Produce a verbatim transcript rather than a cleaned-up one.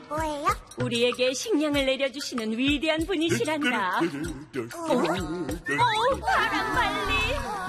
뭐예요? 우리에게 식량을 내려주시는 위대한 분이시란다. 어, 어, 바람 빨리.